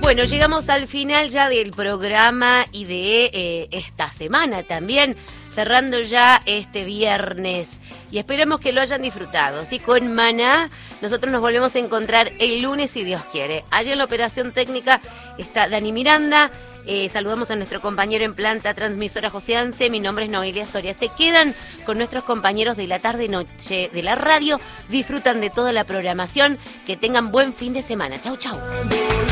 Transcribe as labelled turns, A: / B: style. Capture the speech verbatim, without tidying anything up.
A: Bueno, llegamos al final ya del programa y de eh, esta semana también, cerrando ya este viernes. Y esperamos que lo hayan disfrutado. ¿Sí? Con Maná, nosotros nos volvemos a encontrar el lunes si Dios quiere. Allí en la operación técnica está Dani Miranda. Eh, saludamos a nuestro compañero en planta transmisora José Anse. Mi nombre es Noelia Soria. Se quedan con nuestros compañeros de la tarde-noche de la radio. Disfrutan de toda la programación. Que tengan buen fin de semana. Chau, chau.